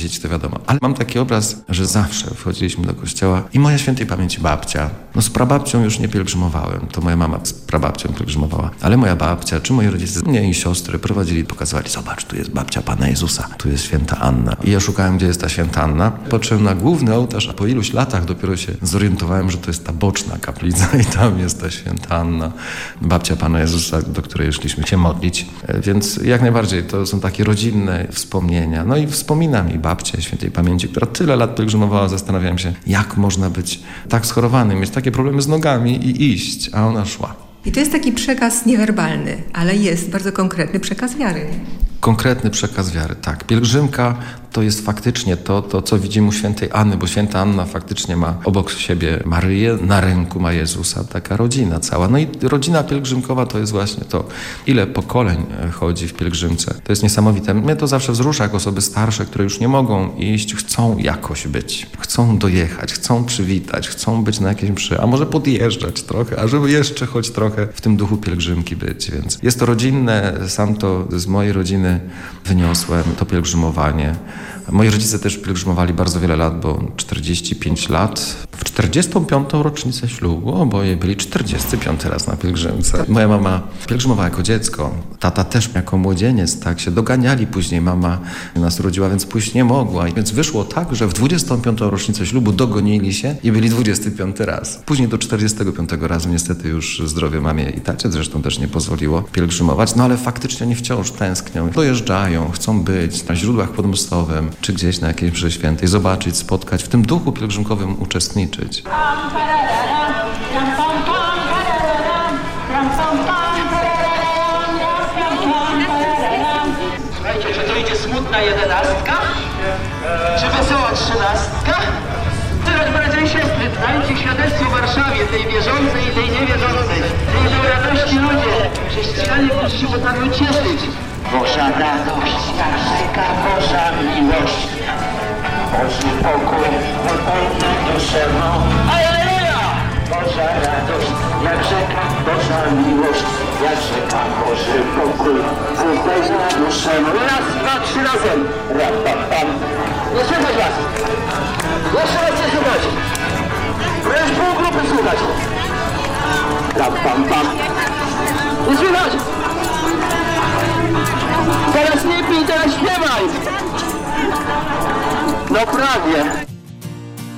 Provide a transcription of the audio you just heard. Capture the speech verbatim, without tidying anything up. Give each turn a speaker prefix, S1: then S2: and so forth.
S1: dzieci to wiadomo. Ale mam taki obraz, że zawsze wchodziliśmy do kościoła i moja świętej pamięci babcia, no z prababcią już nie pielgrzymowałem, to moja mama z prababcią pielgrzymowała, ale moja babcia, czy moi rodzice, mnie i siostry prowadzili, pokazywali, zobacz, tu jest babcia Pana Jezusa, tu jest święta Anna. I ja szukałem, gdzie jest ta święta Anna. Patrzyłem na główny ołtarz, a po iluś latach dopiero się zorientowałem, że to jest ta boczna kaplica i tam jest ta święta Anna, babcia Pana Jezusa, do której szliśmy się modlić. Więc jak najbardziej to są takie rodzinne wspomnienia. No i wspominam i babcię świętej pamięci, która tyle lat pielgrzymowała, zastanawiałem się, jak można być tak schorowanym, mieć takie problemy z nogami i iść, a ona szła.
S2: I to jest taki przekaz niewerbalny, ale jest bardzo konkretny przekaz wiary.
S1: Konkretny przekaz wiary, tak. Pielgrzymka to jest faktycznie to, to, co widzimy u świętej Anny, bo święta Anna faktycznie ma obok siebie Maryję, na ręku ma Jezusa, taka rodzina cała. No i rodzina pielgrzymkowa to jest właśnie to, ile pokoleń chodzi w pielgrzymce. To jest niesamowite. Mnie to zawsze wzrusza, jak osoby starsze, które już nie mogą iść, chcą jakoś być, chcą dojechać, chcą przywitać, chcą być na jakiejś mszy, a może podjeżdżać trochę, a żeby jeszcze choć trochę w tym duchu pielgrzymki być. Więc jest to rodzinne, sam to z mojej rodziny wyniosłem, to pielgrzymowanie. Moi rodzice też pielgrzymowali bardzo wiele lat, bo czterdzieści pięć lat. W czterdziestą piątą rocznicę ślubu oboje byli czterdziesty piąty raz na pielgrzymce. Moja mama pielgrzymowała jako dziecko, tata też jako młodzieniec, tak się doganiali później. Mama nas urodziła, więc pójść nie mogła. Więc wyszło tak, że w dwudziestą piątą rocznicę ślubu dogonili się i byli dwudziesty piąty raz. Później do czterdziestego piątego razu niestety już zdrowie mamie i tacie zresztą też nie pozwoliło pielgrzymować, no ale faktycznie oni wciąż tęsknią. Dojeżdżają, chcą być na źródłach pod Mostowem, czy gdzieś na jakiejś mszy świętej, zobaczyć, spotkać, w tym duchu pielgrzymkowym uczestniczyć.
S3: Słuchajcie, czy to idzie smutna jedenastka? Czy wesoła trzynastka? Teraz, bracia i siostry, dajcie świadectwo Warszawie, tej wierzącej i tej niewierzącej. Tej do radości ludzie, chrześcijanie, którzy się potrafią cieszyć. Boża radość, jak rzeka, Boża miłość. Boży pokój, wypełnia duszę mą. Alleluja! Boża radość, jak rzeka, Boża miłość. Jak rzeka, Boży pokój, wypełnia duszę mą. Raz, dwa, trzy razem. Ram, pam, pam. Nie słychać was. Jeszcze raz nie słychać. Wręcz pół grupy słuchać. Ram, pam, pam. Nie słychać. Teraz nie pij, teraz śpiewaj! No prawie.